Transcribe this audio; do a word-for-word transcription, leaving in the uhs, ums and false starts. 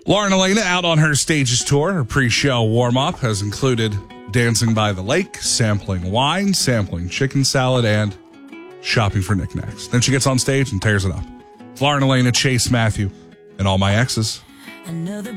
Lauren Elena out on her stages tour. Her pre-show warm-up has included dancing by the lake, sampling wine, sampling chicken salad, and shopping for knickknacks. Then she gets on stage and tears it up. Lauren Elena, Chase Matthew, and All My Exes.